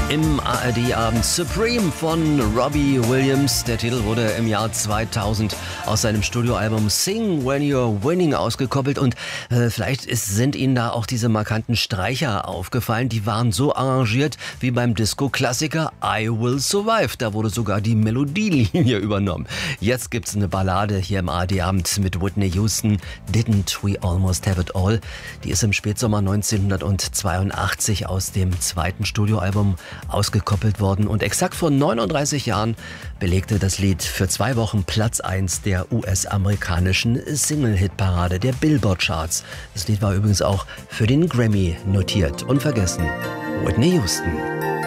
Im ARD-Abend Supreme von Robbie Williams. Der Titel wurde im Jahr 2000 aus seinem Studioalbum Sing When You're Winning ausgekoppelt. Und vielleicht sind Ihnen da auch diese markanten Streicher aufgefallen. Die waren so arrangiert wie beim Disco-Klassiker I Will Survive. Da wurde sogar die Melodielinie übernommen. Jetzt gibt's eine Ballade hier im ARD-Abend mit Whitney Houston. Didn't We Almost Have It All? Die ist im Spätsommer 1982 aus dem zweiten Studioalbum ausgekoppelt worden, und exakt vor 39 Jahren belegte das Lied für 2 Wochen Platz 1 der US-amerikanischen Single-Hit-Parade der Billboard-Charts. Das Lied war übrigens auch für den Grammy notiert. Unvergessen, Whitney Houston.